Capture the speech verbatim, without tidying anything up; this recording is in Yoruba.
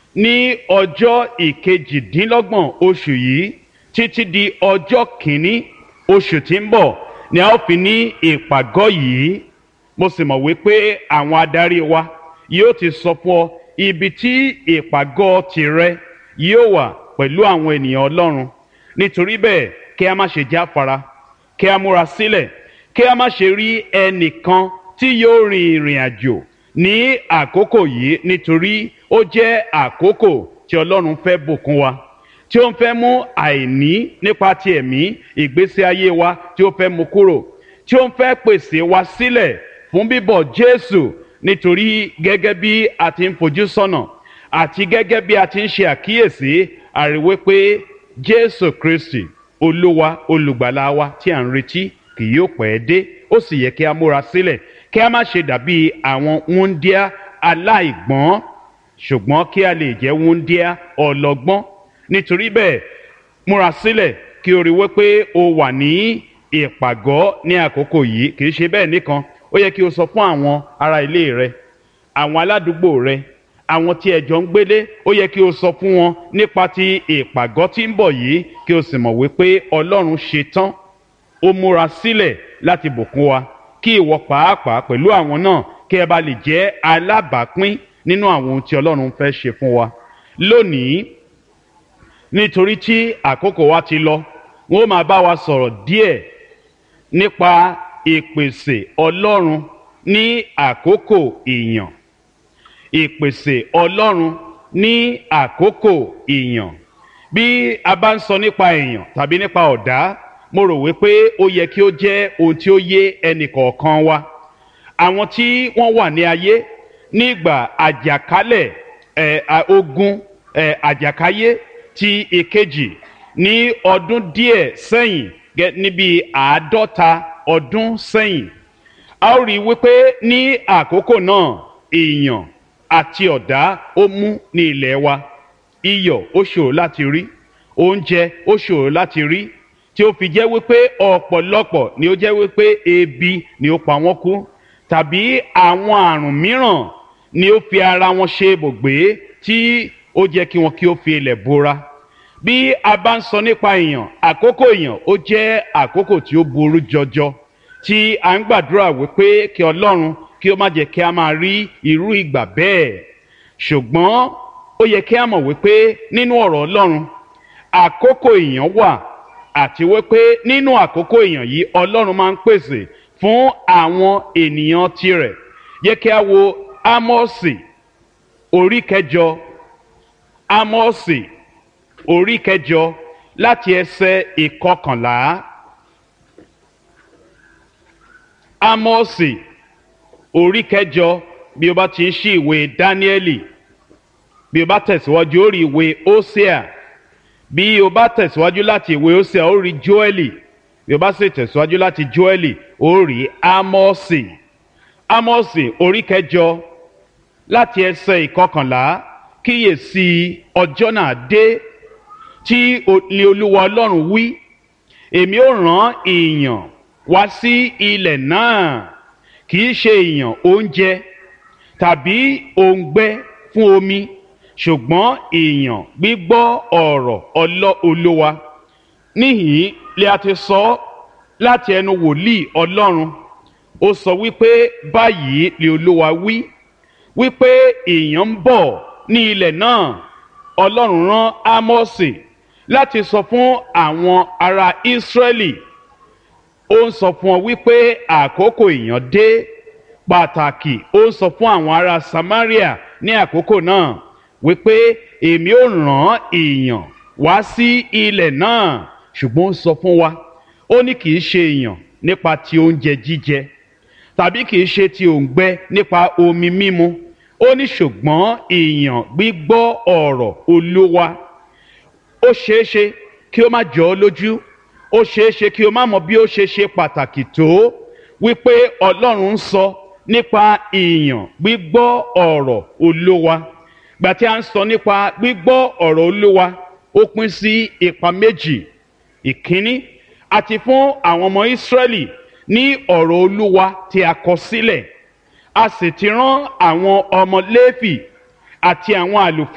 ní ọjọ́ ìkejìdínlọ́gbọ̀n oṣù yìí títí di ọjọ́ kìíní oṣù tí ń bọ̀ ni a ó fi ní ìpàgọ́ yìí. Mo sì mọ̀ wípé àwọn adarí wa yóò ti sọ fún ọ ibi tí ìpàgọ́ tìrẹ yóò wà pẹ̀lú àwọn ènìyàn Ọlọ́run. Nítorí bẹ́ẹ̀ kí a má ṣe jáfara, kí a múra sílẹ̀, kí a má ṣe rí ẹnìkan tí yóò rin ìrìn àjò ní àkókò yìí, nítorí ó jẹ́ àkókò tí Ọlọ́run fẹ́ bùkún wa, tí ó ń fẹ́ mú àìní nípa ti ẹ̀mí ìgbésí ayé wa tí ó fẹ́ mú kúrò, tí ó ń fẹ́ pèsè wa sílẹ̀ fún bíbọ̀ Jésù. Nítorí gẹ́gẹ́ bí a ti ń fojú sọ́nà àti gẹ́gẹ́ bí a ti ń ṣe àkíyèsí àríwé pé Jésù Kristi Olúwa olùgbàlà wa tí à ń retí kì yóò pẹ́ dé. Ó sì yẹ kí a múra sílẹ̀, kí a má ṣe dàbí àwọn wúńdíá aláìgbọ́n, ṣùgbọ́n kí a lè jẹ́ wúńdíá ọlọ́gbọ́n. Nítorí bẹ́ẹ̀ múra sílẹ̀ kí o rí wípé o wà ní ìpàgọ́ ní àkókò yìí. Kì í ṣe bẹ́ẹ̀ nìkan, ó yẹ kí o sọ fún àwọn ará ilé rẹ, àwọn aládùúgbò rẹ, àwọn tí ẹ jọ ń gbélé. Ó yẹ kí o sọ fún wọn nípa ti ìpàgọ́ tí ń bọ̀ yìí, kí o sì mọ̀ wípé Ọlọ́run ṣe tán, ó múra sílẹ̀ láti bùkún wa, kí ìwọ pàápàá pẹ̀lú àwọn náà kí ẹ bá lè jẹ́ alábàápín nínú àwọn ohun tí Ọlọ́run fẹ́ ṣe fún wa lónìí. Nítorí tí àkókò wa ti lọ, wọn ó máa bá wa sọ̀rọ̀ díẹ̀ nípa ìpèsè Ọlọ́run ní àkókò ìyàn. Ìpèsè Ọlọ́run ní àkókò ìyàn. Bí a bá ń sọ nípa ìyàn tàbí nípa ọ̀dá, mo rò wípé ó yẹ kí ó jẹ́ ohun tí ó yé ẹnìkọ̀ọ̀kan wa. Àwọn tí wọ́n wà ní ayé nígbà àjàkálẹ̀ ẹ̀ ogun ẹ̀ àjàkáyé ti ìkejì ní ọdún díẹ̀ sẹ́yìn, níbi àádọ́ta ọdún sẹ́yìn, a ó rí i wípé ní àkókò náà ìyàn àti ọ̀dá ó mú ní ilẹ̀ wa. Iyọ̀ ó ṣòro láti rí, oúnjẹ ó ṣòro láti rí, tí ó fi jẹ́ wípé ọ̀pọ̀lọpọ̀ ni ó jẹ́ wípé ebi ni ó pa wọ́n kú, tàbí àwọn àrùn mìíràn ni ó fi ara wọn ṣe ibùgbé tí ó jẹ́ kí wọn kí ó fi ilẹ̀ bora. Bí a bá ń sọ nípa ìyàn, àkókò ìyàn ó jẹ́ àkókò tí ó burú jọjọ, tí a ń gbàdúrà wípé kí Ọlọ́run kí ó má jẹ́ kí a máa rí irú ìgbà bẹ́ẹ̀. Ṣùgbọ́n ó yẹ kí a mọ̀ wípé nínú ọ̀rọ̀ Ọlọ́run àkókò ìyàn wà, àti wípé nínú àkókò ìyàn yìí Ọlọ́run máa ń pèsè fún àwọn ènìyàn tirẹ̀. Yẹ kí a wo Ámọ́sì orí kẹjọ, Ámọ́sì orí kẹjọ láti ẹsẹ̀ ìkọkànlá. Ámọ́sì orí kẹjọ, bí o bá ti ń ṣí ìwé Dáníẹ́lì, bí o bá tẹ̀síwájú ó rí ìwé Hósíà, bí o bá tẹ̀síwájú láti ìwé Hósíà ó rí Jóẹ́lì, bí o bá sì tẹ̀síwájú láti Jóẹ́lì ó rí Ámọ́sì. Ámọ́sì orí kẹjọ láti ẹsẹ̀ ìkọkànlá. Kíyèsí ọjọ́ náà dé, tí ni Olúwa Ọlọ́run wí, èmi ó rán ìyàn wá sí ilẹ̀ náà, kì í ṣe ìyàn oúnjẹ tàbí òǹgbẹ fún omi, ṣùgbọ́n ìyàn gbígbọ́ ọ̀rọ̀ Olúwa. Níhìn-ín lè a ti sọ láti ẹnu wòlíì Ọlọ́run. Ó sọ wípé báyìí ni Olúwa wí, wípé ìyàn ń bọ̀ ní ilẹ̀ náà. Ọlọ́run rán Ámọ́sì láti sọ fún àwọn ará Ísírẹ́lì. Ó ń sọ fún ọ wípé àkókò ìyàn dé. Pàtàkì ó ń sọ fún àwọn ará Samaria ní àkókò náà wípé èmi ó rán ìyàn wá sí ilẹ̀ náà. Ṣùgbọ́n ó sọ fún wa, ó ní kì í ṣe ìyàn nípa ti oúnjẹ jíjẹ, tàbí kì í ṣe ti òǹgbẹ nípa omi mímu. Ó ní ṣùgbọ́n ìyàn gbígbọ́ ọ̀rọ̀ Olúwa. Ó ṣeéṣe kí ó má jọ ọ́ lójú, ó ṣeéṣe kí o má mọ bí ó ṣe ṣe pàtàkì tó wípé Ọlọ́run ń sọ nípa ìyàn gbígbọ́ ọ̀rọ̀ Olúwa. Gbà tí a ń sọ nípa gbígbọ́ ọ̀rọ̀ Olúwa, ó pín sí ipa méjì. Ìkíní, àti fún àwọn ọmọ Ísírẹ́lì ní ọ̀rọ̀ Olúwa tí a kọ sílẹ̀. A sì ti rán àwọn ọmọ Léfì àti àwọn àlùfáà